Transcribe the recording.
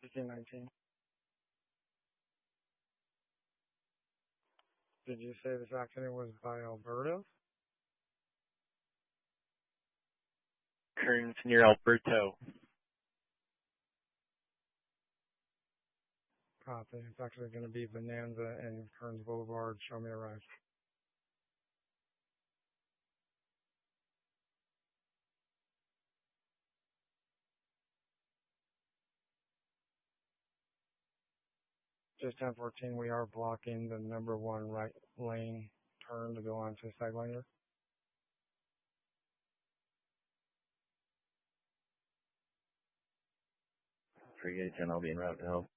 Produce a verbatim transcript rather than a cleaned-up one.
fifteen nineteen. Did you say this accident was by Alberta? Kearns near Alberto. Copy. It's actually going to be Bonanza and Kearns Boulevard. Show me a ride. Just ten fourteen, we are blocking the number one right lane turn to go onto Sideliner. three eight ten, I'll be en route to help.